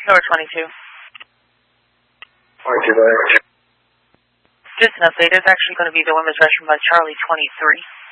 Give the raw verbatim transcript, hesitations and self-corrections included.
Number twenty-two. twenty-two, bye. Just an update. It's actually going to be the women's restroom by Charlie twenty-three.